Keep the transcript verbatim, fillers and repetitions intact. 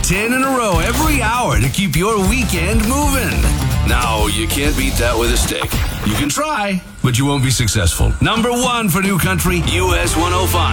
ten in a row every hour to keep your weekend moving. Now, you can't beat that with a stick. You can try, but you won't be successful. Number one for New Country, U S one oh five.